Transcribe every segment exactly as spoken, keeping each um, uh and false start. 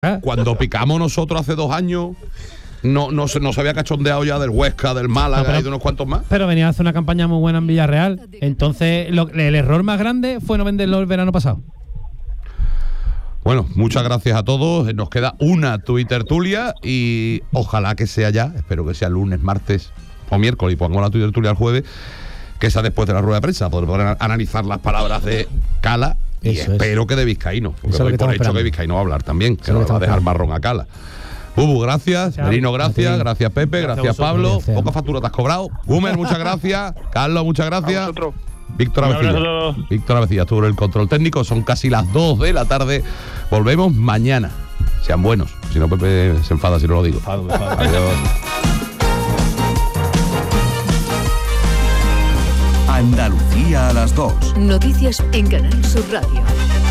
Cuando picamos nosotros hace dos años, no, no, se, no se había cachondeado ya del Huesca, del Málaga no, pero, y de unos cuantos más. Pero venía a hacer una campaña muy buena en Villarreal. Entonces, lo, el error más grande fue no venderlo el verano pasado. Bueno, muchas gracias a todos. Nos queda una Twittertulia y ojalá que sea ya, espero que sea lunes, martes o miércoles, y pongamos la Twittertulia el jueves, que sea después de la rueda de prensa, para poder analizar las palabras de Cala. Y Eso espero es. que de Vizcaíno, porque doy por hecho esperando. que Vizcaíno va a hablar también, que no va a dejar marrón a Cala. Bubu, gracias. Chao. Merino, gracias. Gracias, Pepe. Gracias, gracias Pablo. Gracias. Poca factura te has cobrado. Gumer, muchas gracias. Carlos, muchas gracias. Víctor Avecilla. Víctor Avecilla estuvo en el control técnico. Son casi las dos de la tarde. Volvemos mañana. Sean buenos. Si no, Pepe se enfada si no lo digo. Enfado, enfado. Adiós. Andalucía a las dos. Noticias en Canal Sur Radio.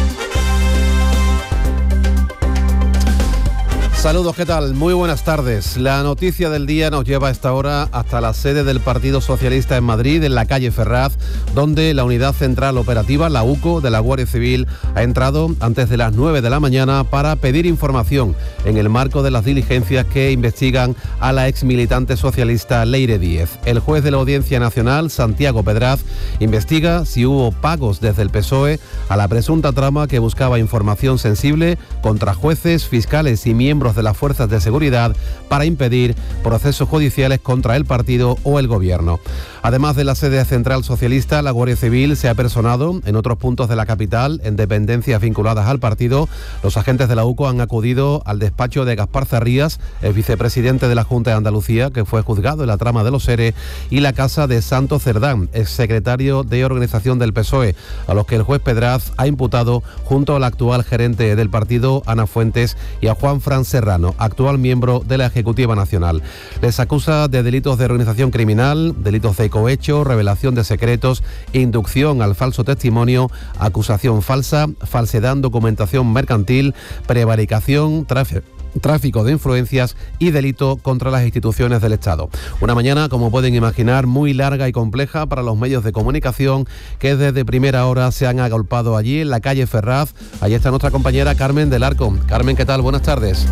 Saludos, ¿qué tal? Muy buenas tardes. La noticia del día nos lleva a esta hora hasta la sede del Partido Socialista en Madrid, en la calle Ferraz, donde la Unidad Central Operativa, la U C O, de la Guardia Civil, ha entrado antes de las nueve de la mañana para pedir información en el marco de las diligencias que investigan a la exmilitante socialista Leire Díez. El juez de la Audiencia Nacional, Santiago Pedraz, investiga si hubo pagos desde el P S O E a la presunta trama que buscaba información sensible contra jueces, fiscales y miembros de las fuerzas de seguridad para impedir procesos judiciales contra el partido o el gobierno. Además de la sede central socialista, la Guardia Civil se ha personado en otros puntos de la capital, en dependencias vinculadas al partido. Los agentes de la U C O han acudido al despacho de Gaspar Zarrías, el vicepresidente de la Junta de Andalucía, que fue juzgado en la trama de los ERE, y la casa de Santos Cerdán, exsecretario de organización del P S O E, a los que el juez Pedraz ha imputado junto al actual gerente del partido, Ana Fuentes, y a Juan Fran Serrano, actual miembro de la Ejecutiva Nacional. Les acusa de delitos de organización criminal, delitos de cohecho, revelación de secretos, inducción al falso testimonio, acusación falsa, falsedad en documentación mercantil, prevaricación, tráfico tráfico de influencias y delito contra las instituciones del Estado. Una mañana, como pueden imaginar, muy larga y compleja para los medios de comunicación que desde primera hora se han agolpado allí en la calle Ferraz. Allí está nuestra compañera Carmen del Arco. Carmen, ¿qué tal? Buenas tardes.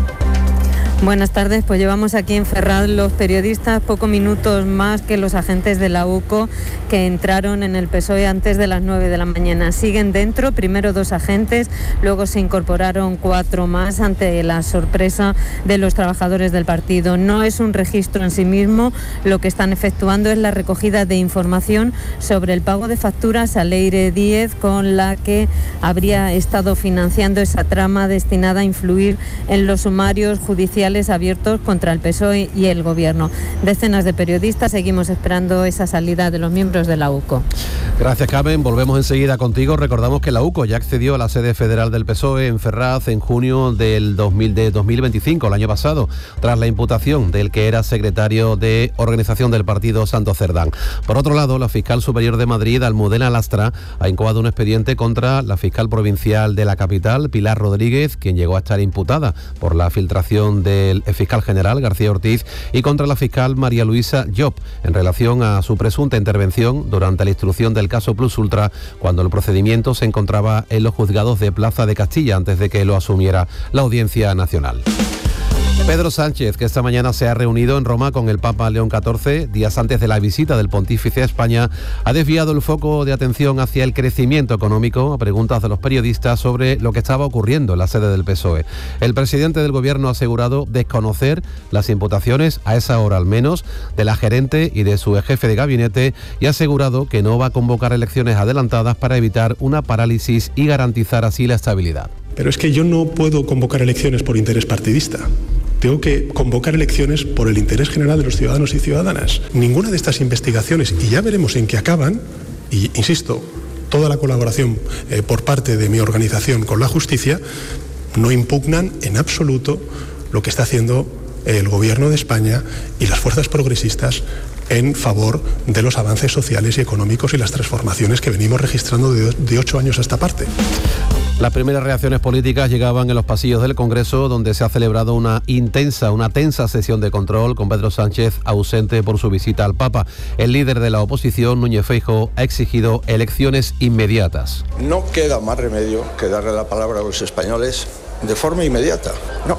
Buenas tardes, pues llevamos aquí en Ferraz los periodistas pocos minutos más que los agentes de la U C O que entraron en el P S O E antes de las nueve de la mañana. Siguen dentro, primero dos agentes, luego se incorporaron cuatro más ante la sorpresa de los trabajadores del partido. No es un registro en sí mismo, lo que están efectuando es la recogida de información sobre el pago de facturas a Leire Díez, con la que habría estado financiando esa trama destinada a influir en los sumarios judiciales abiertos contra el P S O E y el Gobierno. Decenas de periodistas seguimos esperando esa salida de los miembros de la U C O. Gracias, Carmen. Volvemos enseguida contigo. Recordamos que la U C O ya accedió a la sede federal del P S O E en Ferraz en junio del dos mil, de dos mil veinticinco, el año pasado, tras la imputación del que era secretario de organización del partido, Santos Cerdán. Por otro lado, la fiscal superior de Madrid, Almudena Lastra, ha incoado un expediente contra la fiscal provincial de la capital, Pilar Rodríguez, quien llegó a estar imputada por la filtración de el fiscal general García Ortiz, y contra la fiscal María Luisa Llop en relación a su presunta intervención durante la instrucción del caso Plus Ultra, cuando el procedimiento se encontraba en los juzgados de Plaza de Castilla antes de que lo asumiera la Audiencia Nacional. Pedro Sánchez, que esta mañana se ha reunido en Roma con el Papa León catorce, días antes de la visita del pontífice a España, ha desviado el foco de atención hacia el crecimiento económico a preguntas de los periodistas sobre lo que estaba ocurriendo en la sede del P S O E. El presidente del Gobierno ha asegurado desconocer las imputaciones, a esa hora al menos, de la gerente y de su jefe de gabinete, y ha asegurado que no va a convocar elecciones adelantadas para evitar una parálisis y garantizar así la estabilidad. Pero es que yo no puedo convocar elecciones por interés partidista. Tengo que convocar elecciones por el interés general de los ciudadanos y ciudadanas. Ninguna de estas investigaciones, y ya veremos en qué acaban, y insisto, toda la colaboración eh, por parte de mi organización con la justicia, no impugnan en absoluto lo que está haciendo el Gobierno de España y las fuerzas progresistas en favor de los avances sociales y económicos y las transformaciones que venimos registrando de, de ocho años a esta parte. Las primeras reacciones políticas llegaban en los pasillos del Congreso, donde se ha celebrado una intensa, una tensa sesión de control con Pedro Sánchez ausente por su visita al Papa. El líder de la oposición, Núñez Feijóo, ha exigido elecciones inmediatas. No queda más remedio que darle la palabra a los españoles de forma inmediata. No,